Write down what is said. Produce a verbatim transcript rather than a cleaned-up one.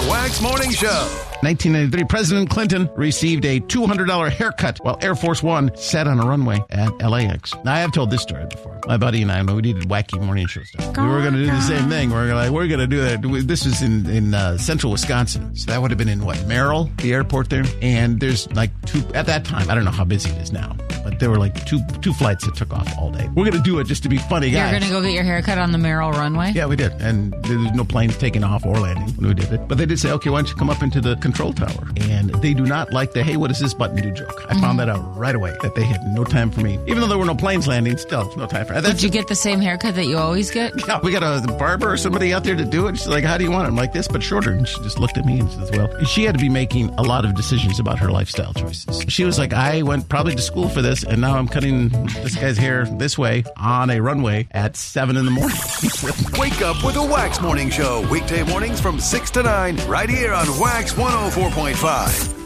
The Wax Morning Show. nineteen ninety-three, President Clinton received a two hundred dollars haircut while Air Force One sat on a runway at L A X. Now, I have told this story before. My buddy and I, we needed wacky morning show stuff. We were going to do the same thing. We we're going to we're going to do that. This was in, in uh, central Wisconsin. So that would have been in, what, Merrill, the airport there? And there's like two, at that time, I don't know how busy it is now, but there were like two two flights that took off all day. We're going to do it just to be funny, guys. You're going to go get your haircut on the Merrill runway? Yeah, we did. And there was no planes taking off or landing when we did it. But they did say, okay, why don't you come up into the control tower? And they do not like the, hey, what does this button do joke. I mm-hmm. found that out right away, that they had no time for me. Even though there were no planes landing, still, no time for me. Did you get the same haircut that you always get? Yeah, we got a barber or somebody out there to do it. She's like, how do you want it? I'm like, this, but shorter. And she just looked at me and says, well, she had to be making a lot of decisions about her lifestyle choices. She was like, I went probably to school for this, and now I'm cutting this guy's hair this way on a runway at seven in the morning. Wake up with the Wax Morning Show. Weekday mornings from six to nine, right here on Wax one oh four point five.